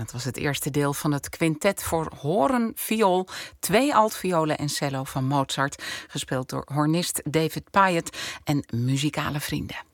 dat was het eerste deel van het quintet voor hoorn, viool, 2 altviolen en cello van Mozart, gespeeld door hornist David Pyatt en muzikale vrienden.